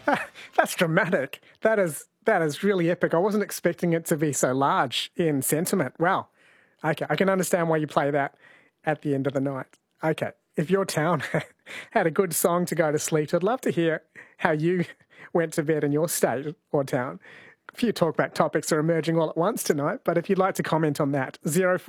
That's dramatic. That is really epic. I wasn't expecting it to be so large in sentiment. Wow. Okay, I can understand why you play that at the end of the night. Okay, if your town had a good song to go to sleep to, I'd love to hear how you went to bed in your state or town. A few talkback topics are emerging all at once tonight, but if you'd like to comment on that,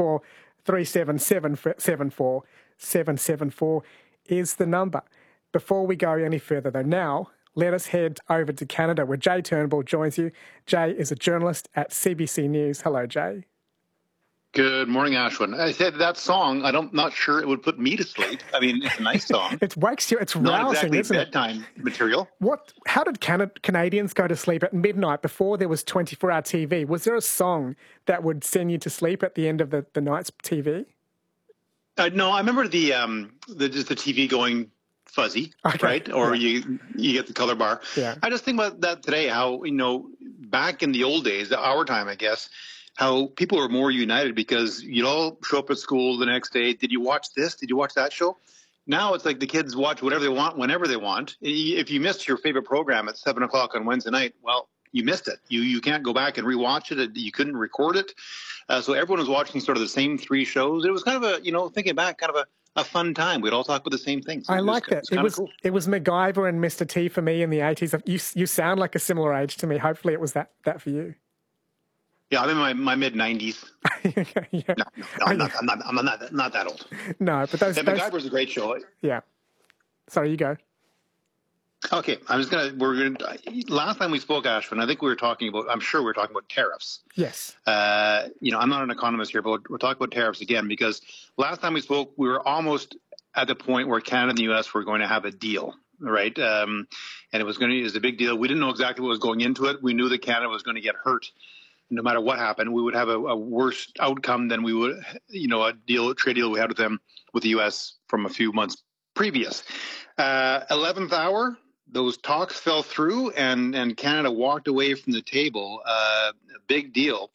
0437774774 is the number. Before we go any further, though, now let us head over to Canada where Jay Turnbull joins you. Jay is a journalist at CBC News. Hello, Jay. Good morning, Ashwin. I said that song, not sure it would put me to sleep. I mean, it's a nice song. It wakes you, it's not rousing, exactly isn't bedtime material. How did Canadians go to sleep at midnight before there was 24-hour TV? Was there a song that would send you to sleep at the end of the night's TV? No, I remember the TV going fuzzy, right? Or you get the color bar. Yeah. I just think about that today, how, back in the old days, our time, I guess, how people were more united because you'd all show up at school the next day. Did you watch this? Did you watch that show? Now it's like the kids watch whatever they want, whenever they want. If you missed your favorite program at 7 o'clock on Wednesday night, well, you missed it. You can't go back and rewatch it. You couldn't record it. So everyone was watching sort of the same three shows. It was kind of thinking back, kind of a fun time. We'd all talk about the same things. I like that. Cool. It was MacGyver and Mr. T for me in the 80s. You sound like a similar age to me. Hopefully it was that for you. Yeah, I'm in my mid-90s. Yeah. No, I'm not that old. No, but MacGyver's a great show. Yeah. Sorry, you go. Okay, last time we spoke, Ashwin, I'm sure we were talking about tariffs. Yes. I'm not an economist here, but we're talking about tariffs again because last time we spoke, we were almost at the point where Canada and the U.S. were going to have a deal, right? And it was a big deal. We didn't know exactly what was going into it. We knew that Canada was going to get hurt. No matter what happened, we would have a worse outcome than we would, a trade deal we had with the U.S. from a few months previous. 11th hour, those talks fell through, and Canada walked away from the table. A big deal.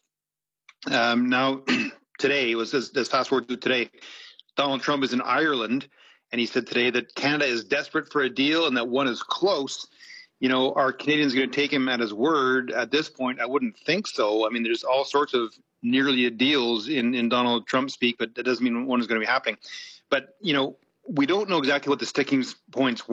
Now, today, let's fast forward to today. Donald Trump is in Ireland, and he said today that Canada is desperate for a deal and that one is close. Are Canadians going to take him at his word at this point? I wouldn't think so. I mean, there's all sorts of nearly deals in Donald Trump speak, but that doesn't mean one is going to be happening. But, we don't know exactly what the sticking points